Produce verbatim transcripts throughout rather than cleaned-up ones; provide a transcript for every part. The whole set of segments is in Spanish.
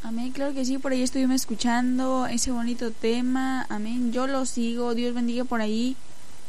Amén, claro que sí, por ahí estuvimos escuchando ese bonito tema. Amén, yo lo sigo, Dios bendiga por ahí,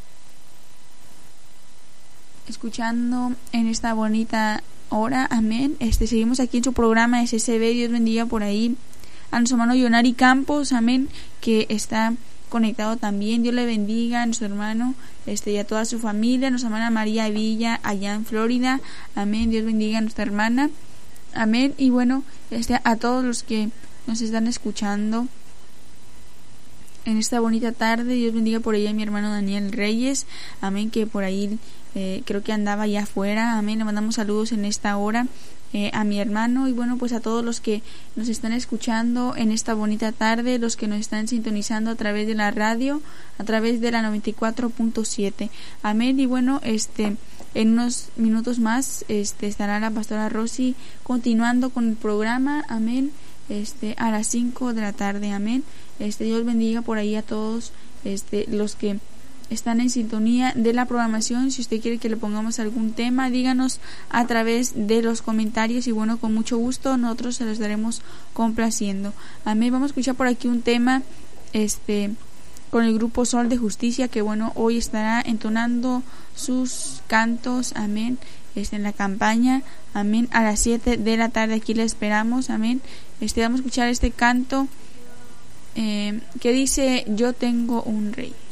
escuchando en esta bonita hora. Amén, este seguimos aquí en su programa S S B. Dios bendiga por ahí a nuestro hermano Yonari Campos, amén, que está conectado también. Dios le bendiga a nuestro hermano este y a toda su familia, a nuestra hermana María Villa allá en Florida. Amén, Dios bendiga a nuestra hermana. Amén. Y bueno, este a todos los que nos están escuchando en esta bonita tarde. Dios bendiga por ahí a mi hermano Daniel Reyes. Amén, que por ahí eh, creo que andaba allá afuera. Amén, le mandamos saludos en esta hora eh, a mi hermano. Y bueno, pues a todos los que nos están escuchando en esta bonita tarde, los que nos están sintonizando a través de la radio, a través de la noventa y cuatro punto siete. Amén. Y bueno, este en unos minutos más este estará la pastora Rosy continuando con el programa. Amén. Este a las cinco de la tarde. Amén. Este Dios bendiga por ahí a todos este los que están en sintonía de la programación. Si usted quiere que le pongamos algún tema, díganos a través de los comentarios y bueno, con mucho gusto nosotros se los estaremos complaciendo. Amén. Vamos a escuchar por aquí un tema este con el grupo Sol de Justicia, que bueno, hoy estará entonando sus cantos. Amén. Este en la campaña. Amén. A las siete de la tarde aquí le esperamos. Amén. Este vamos a escuchar este canto eh, que dice: Yo tengo un rey.